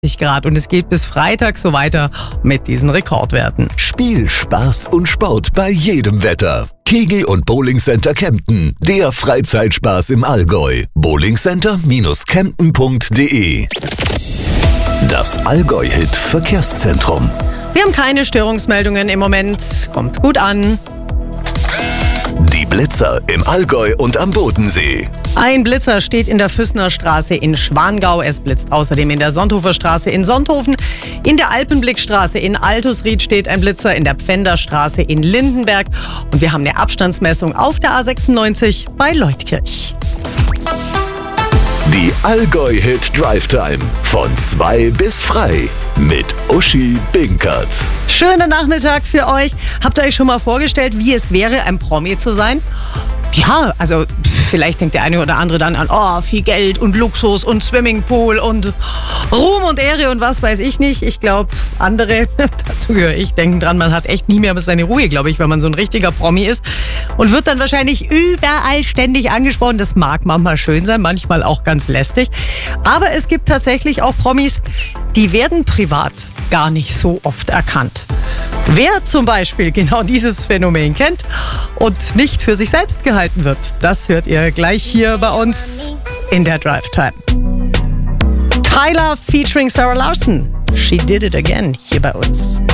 Grad und es geht bis Freitag so weiter mit diesen Rekordwerten. Spiel, Spaß und Sport bei jedem Wetter. Kegel- und Bowlingcenter Kempten, der Freizeitspaß im Allgäu. bowlingcenter-kempten.de. Das Allgäu-Hit-Verkehrszentrum. Wir haben keine Störungsmeldungen im Moment. Kommt gut an. Die Blitzer im Allgäu und am Bodensee. Ein Blitzer steht in der Füßner Straße in Schwangau. Es blitzt außerdem in der Sonthofer Straße in Sonthofen. In der Alpenblickstraße in Altusried steht ein Blitzer, in der Pfänderstraße in Lindenberg. Und wir haben eine Abstandsmessung auf der A96 bei Leutkirch. Die Allgäu-Hit Drive Time von 2 bis frei mit Uschi Binkert. Schönen Nachmittag für euch. Habt ihr euch schon mal vorgestellt, wie es wäre, ein Promi zu sein? Ja, also vielleicht denkt der eine oder andere dann an, viel Geld und Luxus und Swimmingpool und Ruhm und Ehre und was weiß ich nicht. Ich glaube, andere, dazu gehöre ich, denken dran, man hat echt nie mehr seine Ruhe, glaube ich, wenn man so ein richtiger Promi ist und wird dann wahrscheinlich überall ständig angesprochen. Das mag manchmal schön sein, manchmal auch ganz lästig. Aber es gibt tatsächlich auch Promis, die werden privat gar nicht so oft erkannt. Wer zum Beispiel genau dieses Phänomen kennt und nicht für sich selbst gehalten wird, das hört ihr gleich hier bei uns in der Drive Time. Tyler featuring Sarah Larson. She did it again hier bei uns.